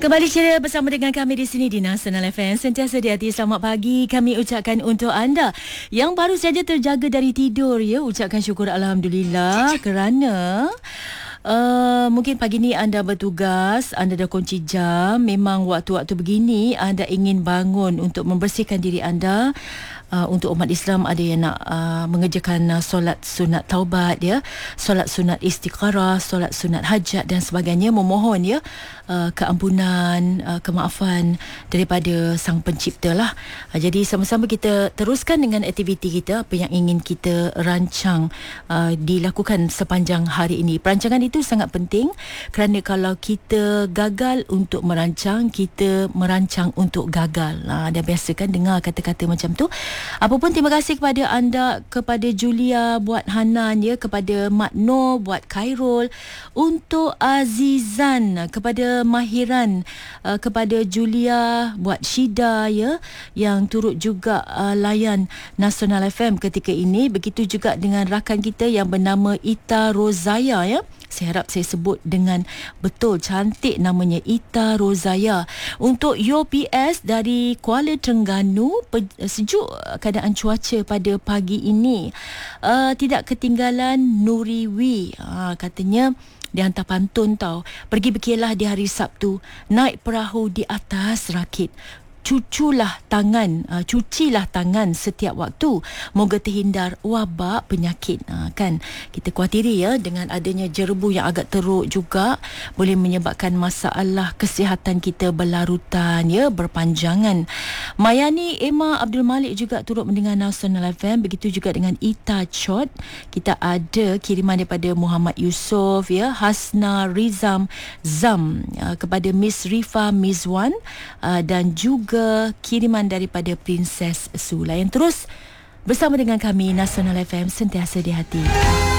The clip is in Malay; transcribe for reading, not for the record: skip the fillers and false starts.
Kembali ceria bersama dengan kami di sini di Nasional FM. Sentiasa di hati, selamat pagi kami ucapkan untuk anda yang baru saja terjaga dari tidur, ya. Ucapkan syukur Alhamdulillah kerana mungkin pagi ni anda bertugas, anda dah kunci jam. Memang waktu-waktu begini anda ingin bangun untuk membersihkan diri anda. Untuk umat Islam ada yang nak mengerjakan solat sunat taubat, ya, solat sunat istikharah, solat sunat hajat dan sebagainya, memohon, ya, keampunan, kemaafan daripada Sang Pencipta lah. Jadi sama-sama kita teruskan dengan aktiviti kita, apa yang ingin kita rancang dilakukan sepanjang hari ini. Perancangan itu sangat penting kerana kalau kita gagal untuk merancang, kita merancang untuk gagal. Dah biasa kan dengar kata-kata macam tu. Apapun, terima kasih kepada anda, kepada Julia buat Hanan, ya, kepada Mak Noh buat Khairul, untuk Azizan, kepada Mahiran, kepada Julia buat Syida, ya, yang turut juga layan Nasional FM ketika ini. Begitu juga dengan rakan kita yang bernama Ita Rozaya, ya. Saya harap saya sebut dengan betul, cantik namanya, Ita Rozaya. Untuk UPS dari Kuala Terengganu, sejuk keadaan cuaca pada pagi ini. Tidak ketinggalan Nuriwi, katanya dia hantar pantun tau. Pergi berkelah di hari Sabtu, naik perahu di atas rakit. Cucilah tangan setiap waktu, moga terhindar wabak penyakit. Kan kita khawatiri, ya, dengan adanya jerebu yang agak teruk juga boleh menyebabkan masalah kesihatan kita berlarutan, ya, berpanjangan. Mayani Emma Abdul Malik juga turut mendengar Nasional FM. Begitu juga dengan Ita Chot. Kita ada kiriman daripada Muhammad Yusof, ya, Hasna Rizam Zam, kepada Miss Rifa Mizwan, dan juga kiriman daripada Princess Sula. Yang terus bersama dengan kami, Nasional FM, sentiasa di hati.